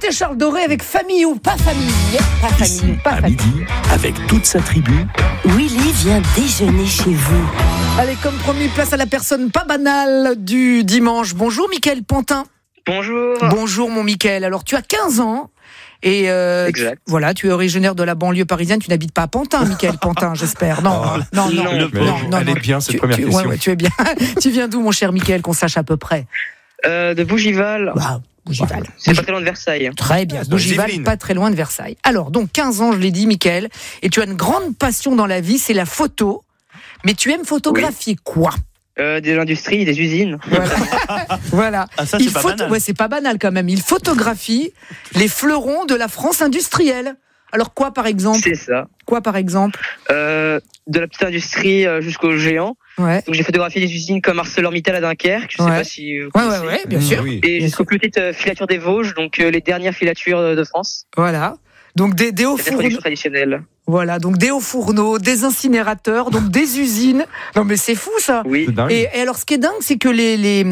C'était Charles Doré avec Famille ou pas famille. Pas Ici, famille, pas à famille. midi, avec toute sa tribu. Willy vient déjeuner chez vous. Allez, comme promis, place à la personne pas banale du dimanche. Bonjour Mickaël Pantin. Bonjour. Bonjour mon Mickaël. Alors tu as 15 ans. Et Exact. voilà, tu es originaire de la banlieue parisienne. Tu n'habites pas à Pantin, Mickaël Pantin, j'espère. Non. Elle est bien, cette première question. Ouais, tu es bien. Tu viens d'où, mon cher Mickaël, qu'on sache à peu près? De Bougival. Bah, Bougival. C'est pas très loin de Versailles. Très bien. C'est dans les Bougival, Yvelines. pas très loin de Versailles. Alors, donc 15 ans, je l'ai dit, Mickaël, et tu as une grande passion dans la vie, c'est la photo. Mais tu aimes photographier quoi? De l'industrie, des usines. Voilà. Ah, ça, c'est pas banal. Ouais, c'est pas banal quand même. Il photographie les fleurons de la France industrielle. Alors quoi, par exemple? C'est ça. Quoi, par exemple? De la petite industrie jusqu'aux géants. Ouais. Donc j'ai photographié des usines comme ArcelorMittal à Dunkerque. Je sais Ouais. pas si vous Ouais, connaissez. bien sûr. Oui. Et Bien jusqu'aux plus petites filatures des Vosges, donc les dernières filatures de France. Voilà. Donc des hauts C'est la fourneaux. production traditionnelle. Voilà. Donc des hauts fourneaux, des incinérateurs, donc des usines. Non, mais c'est fou, ça. Oui. C'est dingue. Et alors, ce qui est dingue, c'est que les